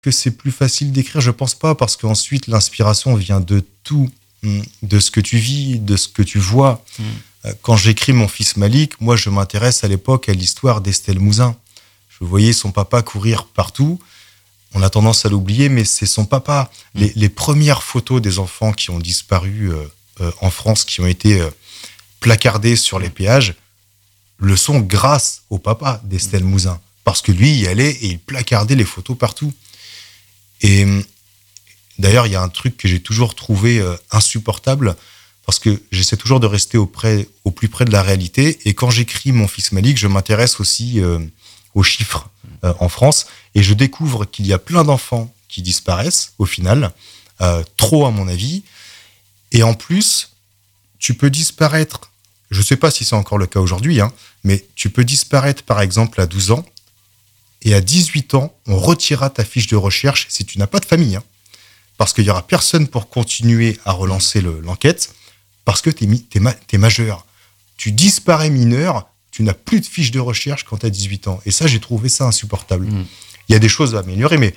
que c'est plus facile d'écrire, je pense pas, parce qu'ensuite l'inspiration vient de tout, de ce que tu vis, de ce que tu vois. Quand j'écris Mon fils Malik, moi je m'intéresse à l'époque à l'histoire d'Estelle Mouzin. Je voyais son papa courir partout. On a tendance à l'oublier, mais c'est son papa. Les premières photos des enfants qui ont disparu en France, qui ont été placardées sur les péages, le sont grâce au papa d'Estelle Mouzin. Parce que lui, il y allait et il placardait les photos partout. Et d'ailleurs, il y a un truc que j'ai toujours trouvé insupportable, parce que j'essaie toujours de rester au plus près de la réalité. Et quand j'écris Mon fils Malik, je m'intéresse aussi aux chiffres en France. Et je découvre qu'il y a plein d'enfants qui disparaissent, au final. Trop, à mon avis. Et en plus, tu peux disparaître, je ne sais pas si c'est encore le cas aujourd'hui, mais tu peux disparaître, par exemple, à 12 ans. Et à 18 ans, on retirera ta fiche de recherche si tu n'as pas de famille. Parce qu'il n'y aura personne pour continuer à relancer l'enquête, parce que tu es majeur. Tu disparais mineur, tu n'as plus de fiche de recherche quand tu as 18 ans. Et ça, j'ai trouvé ça insupportable. Il y a des choses à améliorer, mais...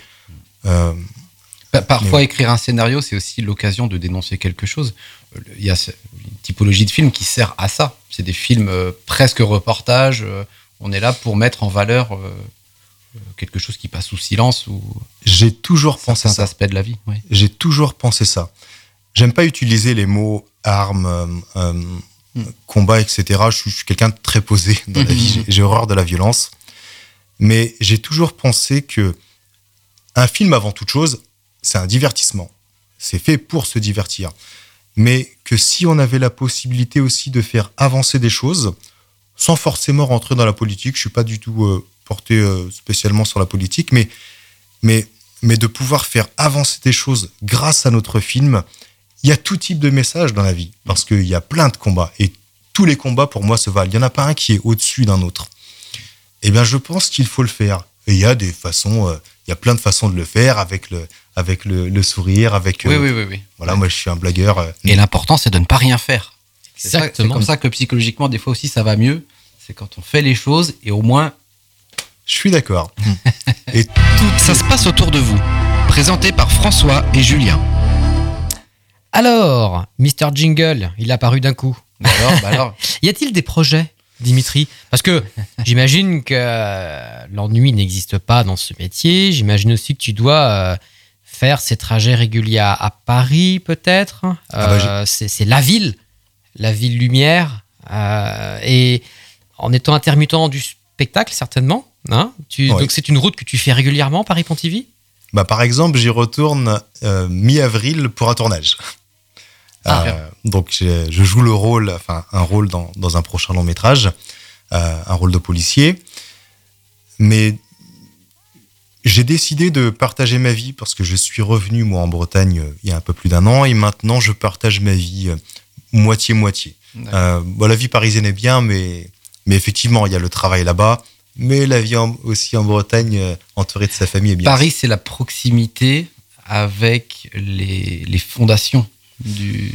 Parfois, écrire un scénario, c'est aussi l'occasion de dénoncer quelque chose. Il y a une typologie de film qui sert à ça. C'est des films presque reportages. On est là pour mettre en valeur... quelque chose qui passe sous silence ou j'ai toujours pensé ça. Aspect de la vie. Oui. J'ai toujours pensé ça. J'aime pas utiliser les mots armes, combat, etc. Je suis quelqu'un de très posé dans la vie. J'ai horreur de la violence. Mais j'ai toujours pensé que un film, avant toute chose, c'est un divertissement. C'est fait pour se divertir. Mais que si on avait la possibilité aussi de faire avancer des choses, sans forcément rentrer dans la politique, je suis pas du tout porté spécialement sur la politique, mais de pouvoir faire avancer des choses grâce à notre film. Il y a tout type de messages dans la vie, parce qu'il y a plein de combats, et tous les combats pour moi se valent. Il n'y en a pas un qui est au-dessus d'un autre. Eh bien, je pense qu'il faut le faire. Et il y a des façons, il y a plein de façons de le faire, avec le sourire, avec... Oui. Voilà, moi je suis un blagueur. Et l'important, c'est de ne pas rien faire. Exactement. C'est comme ça que psychologiquement, des fois aussi, ça va mieux. C'est quand on fait les choses, et au moins... Je suis d'accord. Et tout ça se passe autour de vous. Présenté par François et Julien. Alors, Mr. Jingle, il a apparu d'un coup. Alors. Y a-t-il des projets, Dimitri ? Parce que j'imagine que l'ennui n'existe pas dans ce métier. J'imagine aussi que tu dois faire ces trajets réguliers à Paris, peut-être. C'est la ville lumière. Et en étant intermittent du spectacle, certainement. Donc c'est une route que tu fais régulièrement, Paris-Pontivy ? Par exemple, j'y retourne mi-avril pour un tournage. Donc je joue un rôle dans un prochain long métrage, un rôle de policier. Mais j'ai décidé de partager ma vie parce que je suis revenu moi en Bretagne il y a un peu plus d'un an, et maintenant je partage ma vie moitié-moitié. La vie parisienne est bien, mais effectivement il y a le travail là-bas. Mais la vie aussi en Bretagne, entourée de sa famille, est bien. Paris, c'est la proximité avec les fondations du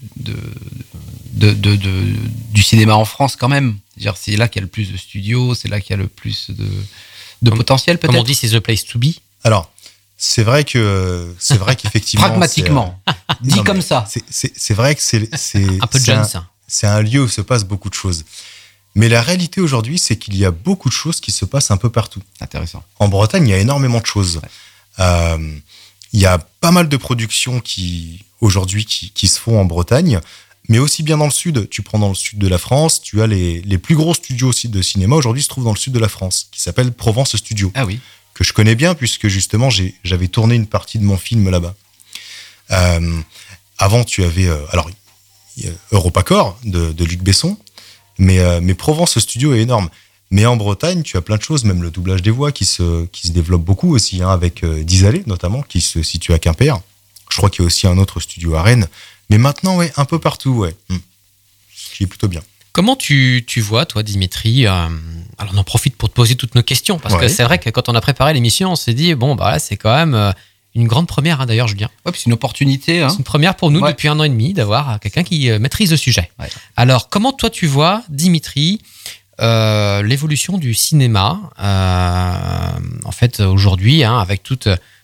cinéma en France, quand même. C'est là qu'il y a le plus de studios, c'est là qu'il y a le plus de potentiel, peut-être. Comme on dit, c'est the place to be. Alors, c'est vrai qu'effectivement... Pragmatiquement, dit comme ça. C'est vrai que c'est un peu de jeune, ça. C'est un lieu où se passe beaucoup de choses. Mais la réalité aujourd'hui, c'est qu'il y a beaucoup de choses qui se passent un peu partout. Intéressant. En Bretagne, il y a énormément de choses. Il y a pas mal de productions qui se font en Bretagne, mais aussi bien dans le sud. Tu prends dans le sud de la France, tu as les plus gros studios aussi de cinéma aujourd'hui se trouvent dans le sud de la France, qui s'appelle Provence Studio. Ah oui. Que je connais bien, puisque justement, j'avais tourné une partie de mon film là-bas. Avant, tu avais EuropaCorp de Luc Besson, mais Provence Studio est énorme. Mais en Bretagne, tu as plein de choses, même le doublage des voix qui se développe beaucoup aussi, avec Dizalé notamment, qui se situe à Quimper. Je crois qu'il y a aussi un autre studio à Rennes. Mais maintenant, un peu partout, ce qui est plutôt bien. Comment tu vois, toi, Dimitri, alors on en profite pour te poser toutes nos questions, parce que c'est vrai que quand on a préparé l'émission, on s'est dit, c'est quand même une grande première, d'ailleurs, Julien. Ouais, puis c'est une opportunité. C'est une première pour nous depuis 1 an et demi d'avoir quelqu'un qui maîtrise le sujet. Ouais. Alors, comment toi, tu vois, Dimitri, l'évolution du cinéma, en fait, aujourd'hui, avec toute